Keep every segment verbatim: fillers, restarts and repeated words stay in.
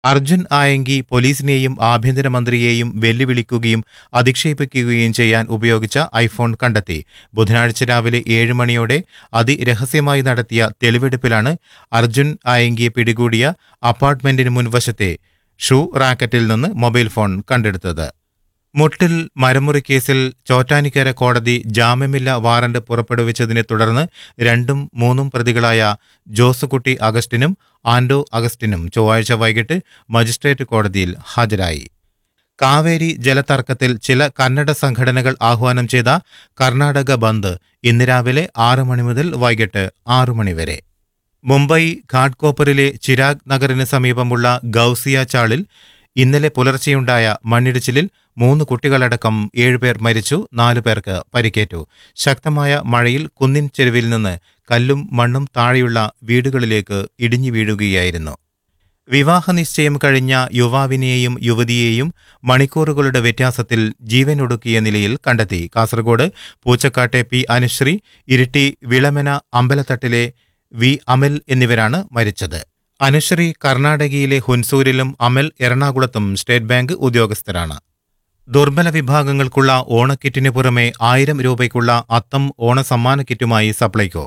അർജുൻ ആയങ്കി പോലീസിനെയും ആഭ്യന്തരമന്ത്രിയെയും വെല്ലുവിളിക്കുകയും അധിക്ഷേപിക്കുകയും ചെയ്യാൻ ഉപയോഗിച്ച ഐഫോൺ കണ്ടെത്തി. ബുധനാഴ്ച രാവിലെ ഏഴ് മണിയോടെ അതിരഹസ്യമായി നടത്തിയ തെളിവെടുപ്പിലാണ് അർജുൻ ആയങ്കിയെ പിടികൂടിയ അപ്പാർട്ട്മെന്റിന് മുൻവശത്തെ ഷൂ റാക്കറ്റിൽ നിന്ന് മൊബൈൽ ഫോൺ കണ്ടെടുത്തത്. മുട്ടിൽ മരമുറി കേസിൽ ചോറ്റാനിക്കര കോടതി ജാമ്യമില്ലാ വാറന്റ് പുറപ്പെടുവിച്ചതിനെ തുടർന്ന് രണ്ടും മൂന്നും പ്രതികളായ ജോസുകുട്ടി അഗസ്റ്റിനും ആൻഡോ അഗസ്റ്റിനും ചൊവ്വാഴ്ച വൈകിട്ട് മജിസ്ട്രേറ്റ് കോടതിയിൽ ഹാജരായി. കാവേരി ജലതർക്കത്തിൽ ചില കന്നഡ സംഘടനകൾ ആഹ്വാനം ചെയ്ത കർണാടക ബന്ദ് ഇന്ന് രാവിലെ ആറ് മണി മുതൽ വൈകിട്ട് ആറു മണിവരെ. മുംബൈ ഘാട്ട്കോപ്പറിലെ ചിരാഗ് നഗറിന് സമീപമുള്ള ഗൌസിയ ചാളിൽ ഇന്നലെ പുലർച്ചെയുണ്ടായ മണ്ണിടിച്ചിലിൽ മൂന്ന് കുട്ടികളടക്കം ഏഴുപേർ മരിച്ചു, നാലു പേർക്ക് പരിക്കേറ്റു. ശക്തമായ മഴയിൽ കുന്നിൻ ചെരുവിൽ നിന്ന് കല്ലും മണ്ണും താഴെയുള്ള വീടുകളിലേക്ക് ഇടിഞ്ഞു വീഴുകയായിരുന്നു. വിവാഹ നിശ്ചയം കഴിഞ്ഞ യുവാവിനെയും യുവതിയെയും മണിക്കൂറുകളുടെ വ്യത്യാസത്തിൽ ജീവനൊടുക്കിയ നിലയിൽ കണ്ടെത്തി. കാസർഗോഡ് പൂച്ചക്കാട്ടെ പി അനുശ്രീ, ഇരിട്ടി വിളമന അമ്പലത്തട്ടിലെ വി അമൽ എന്നിവരാണ് മരിച്ചത്. അനുശ്രീ കർണാടകയിലെ ഹുൻസൂരിലും അമൽ എറണാകുളത്തും സ്റ്റേറ്റ് ബാങ്ക് ഉദ്യോഗസ്ഥരാണ്. ദുർബല വിഭാഗങ്ങൾക്കുള്ള ഓണക്കിറ്റിന് പുറമെ ആയിരം രൂപയ്ക്കുള്ള അത്തം ഓണസമ്മാന കിറ്റുമായി സപ്ലൈകോ.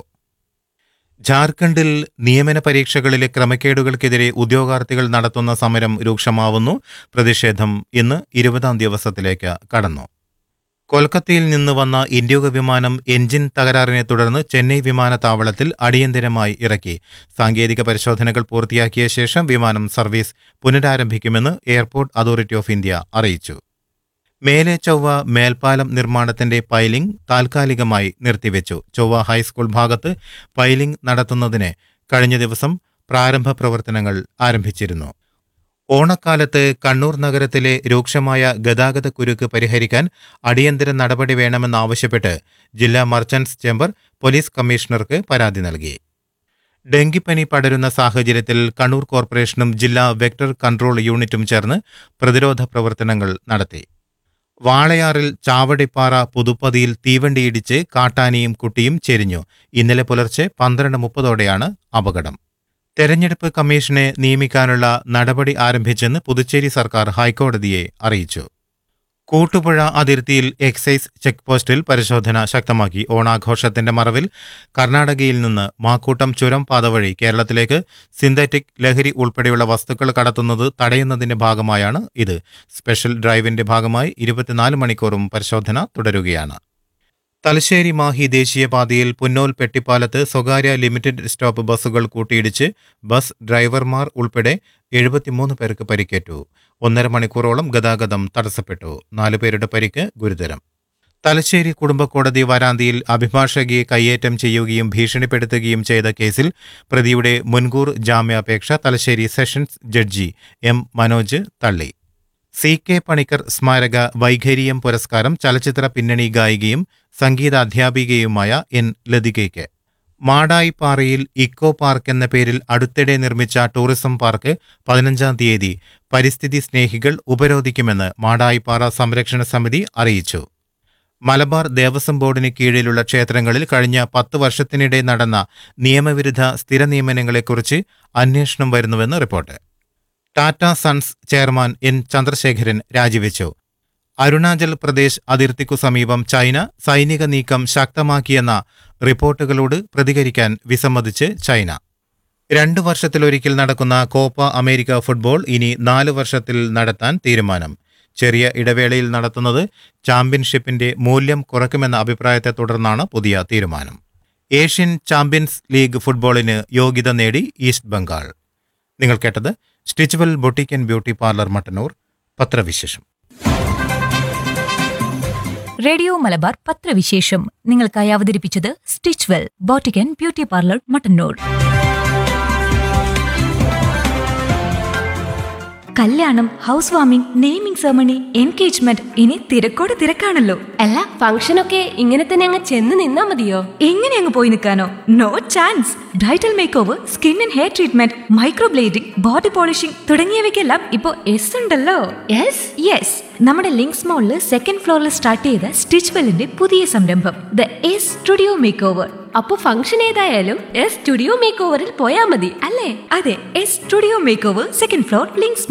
ജാർഖണ്ഡിൽ നിയമന പരീക്ഷകളിലെ ക്രമക്കേടുകൾക്കെതിരെ ഉദ്യോഗാർത്ഥികൾ നടത്തുന്ന സമരം രൂക്ഷമാവുന്നു. പ്രതിഷേധം ഇന്ന് ഇരുപതാം ദിവസത്തിലേക്ക് കടന്നു. കൊൽക്കത്തയിൽ നിന്ന് വന്ന ഇൻഡിഗോ വിമാനം എഞ്ചിൻ തകരാറിനെ തുടർന്ന് ചെന്നൈ വിമാനത്താവളത്തിൽ അടിയന്തരമായി ഇറക്കി. സാങ്കേതിക പരിശോധനകൾ പൂർത്തിയാക്കിയ ശേഷം വിമാനം service പുനരാരംഭിക്കുമെന്ന് airport authority of India അറിയിച്ചു. മേലെ ചൊവ്വ മേൽപ്പാലം നിർമ്മാണത്തിന്റെ പൈലിംഗ് താൽക്കാലികമായി നിർത്തിവെച്ചു. ചൊവ്വ ഹൈസ്കൂൾ ഭാഗത്ത് പൈലിംഗ് നടത്തുന്നതിന് കഴിഞ്ഞ ദിവസം പ്രാരംഭ പ്രവർത്തനങ്ങൾ ആരംഭിച്ചിരുന്നു. ഓണക്കാലത്ത് കണ്ണൂർ നഗരത്തിലെ രൂക്ഷമായ ഗതാഗത കുരുക്ക് പരിഹരിക്കാൻ അടിയന്തര നടപടി വേണമെന്നാവശ്യപ്പെട്ട് ജില്ലാ മർച്ചന്റ്സ് ചേംബർ പോലീസ് കമ്മീഷണർക്ക് പരാതി നൽകി. ഡെങ്കിപ്പനി പടരുന്ന സാഹചര്യത്തിൽ കണ്ണൂർ കോർപ്പറേഷനും ജില്ലാ വെക്ടർ കൺട്രോൾ യൂണിറ്റും ചേർന്ന് പ്രതിരോധ പ്രവർത്തനങ്ങൾ നടത്തി. വാളയാറിൽ ചാവടിപ്പാറ പുതുപ്പതിയിൽ തീവണ്ടിയിടിച്ച് കാട്ടാനയും കുട്ടിയും ചെരിഞ്ഞു. ഇന്നലെ പുലർച്ചെ പന്ത്രണ്ട് മുപ്പതോടെയാണ് അപകടം. തെരഞ്ഞെടുപ്പ് കമ്മീഷനെ നിയമിക്കാനുള്ള നടപടി ആരംഭിച്ചെന്ന് പുതുച്ചേരി സർക്കാർ ഹൈക്കോടതിയെ അറിയിച്ചു. കൂട്ടുപുഴ അതിർത്തിയിൽ എക്സൈസ് ചെക്ക് പോസ്റ്റിൽ പരിശോധന ശക്തമാക്കി. ഓണാഘോഷത്തിന്റെ മറവിൽ കർണാടകയിൽ നിന്ന് മാക്കൂട്ടം ചുരം പാത വഴി കേരളത്തിലേക്ക് സിന്തറ്റിക് ലഹരി ഉൾപ്പെടെയുള്ള വസ്തുക്കൾ കടത്തുന്നത് തടയുന്നതിന്റെ ഭാഗമായാണ് ഇത്. സ്പെഷ്യൽ ഡ്രൈവിന്റെ ഭാഗമായി ഇരുപത്തിനാല് മണിക്കൂറും പരിശോധന തുടരുകയാണ്. തലശ്ശേരി മാഹി ദേശീയപാതയിൽ പുന്നോൽ പെട്ടിപ്പാലത്ത് സ്വകാര്യ ലിമിറ്റഡ് സ്റ്റോപ്പ് ബസ്സുകൾ കൂട്ടിയിടിച്ച് ബസ് ഡ്രൈവർമാർ ഉൾപ്പെടെ എഴുപത്തിമൂന്ന് പേർക്ക് പരിക്കേറ്റു. ഒന്നര മണിക്കൂറോളം ഗതാഗതം തടസ്സപ്പെട്ടു. നാലുപേരുടെ പരിക്ക് ഗുരുതരം. തലശ്ശേരി കുടുംബക്കോടതി വരാന്തിയിൽ അഭിഭാഷകയെ കയ്യേറ്റം ചെയ്യുകയും ഭീഷണിപ്പെടുത്തുകയും ചെയ്ത കേസിൽ പ്രതിയുടെ മുൻകൂർ ജാമ്യാപേക്ഷ Thalassery sessions judge M Manoj തള്ളി. സി കെ പണിക്കർ സ്മാരക വൈഖരിയം പുരസ്കാരം ചലച്ചിത്ര പിന്നണി ഗായികയും സംഗീതാധ്യാപികയുമായ എൻ ലതികയ്ക്ക്. മാടായിപ്പാറയിൽ ഇക്കോ പാർക്ക് എന്ന പേരിൽ അടുത്തിടെ നിർമ്മിച്ച ടൂറിസം പാർക്ക് പതിനഞ്ചാം തീയതി പരിസ്ഥിതി സ്നേഹികൾ ഉപരോധിക്കുമെന്ന് മാടായിപ്പാറ സംരക്ഷണ സമിതി അറിയിച്ചു. മലബാർ ദേവസ്വം ബോർഡിന് കീഴിലുള്ള ക്ഷേത്രങ്ങളിൽ കഴിഞ്ഞ പത്ത് വർഷത്തിനിടെ നടന്ന നിയമവിരുദ്ധ സ്ഥിര നിയമനങ്ങളെക്കുറിച്ച് അന്വേഷണം വരുന്നുവെന്ന് report. Tata sons chairman N Chandrasekharan രാജിവെച്ചു. അരുണാചൽ പ്രദേശ് അതിർത്തിക്കു സമീപം ചൈന സൈനിക നീക്കം ശക്തമാക്കിയെന്ന റിപ്പോർട്ടുകളോട് പ്രതികരിക്കാൻ വിസമ്മതിച്ച് ചൈന. രണ്ടു വർഷത്തിലൊരിക്കൽ നടക്കുന്ന കോപ്പ അമേരിക്ക ഫുട്ബോൾ ഇനി നാല് വർഷത്തിൽ നടത്താൻ തീരുമാനം. ചെറിയ ഇടവേളയിൽ നടത്തുന്നത് ചാമ്പ്യൻഷിപ്പിന്റെ മൂല്യം കുറയ്ക്കുമെന്ന അഭിപ്രായത്തെ തുടർന്നാണ് പുതിയ തീരുമാനം. ഏഷ്യൻ ചാമ്പ്യൻസ് ലീഗ് ഫുട്ബോളിന് യോഗ്യത നേടി ഈസ്റ്റ് ബംഗാൾ. നിങ്ങൾ കേട്ടത് Stitchwell boutique and beauty parlour Mattannur പത്രവിശേഷം. റേഡിയോ മലബാർ പത്രവിശേഷം നിങ്ങൾക്കായി അവതരിപ്പിച്ചത് Stitchwell boutique and beauty parlour Mattannur. കല്യാണം, house warming, naming ceremony, engagement, ഇനി തിരക്കോട് തിരക്കാണല്ലോ. അല്ല, ഫംഗ്ഷനൊക്കെ ഇങ്ങനെ തന്നെ അങ്ങ് ചെന്ന് നിന്നാ മതിയോ? എങ്ങനെ അങ്ങ് പോയി നിൽക്കാനോ? No chance. Bridal make over, skin and hair treatment, microblading, body polishing തുടങ്ങിയവയ്ക്കെല്ലാം ഇപ്പോ എസ് ഉണ്ടല്ലോ. യെസ് യെസ് നമ്മുടെ ലിങ്ക്സ് മോളില് സെക്കൻഡ് ഫ്ലോറിൽ സ്റ്റാർട്ട് ചെയ്ത സ്റ്റിച്ച്വെല്ലിന്റെ പുതിയ സംരംഭം the S studio make over. അപ്പൊ ഫംഗ്ഷൻ ഏതായാലും എസ് സ്റ്റുഡിയോ മേക്ക് ഓവറിൽ പോയാ മതി അല്ലേ? അതെ, S studio make over, second floor, links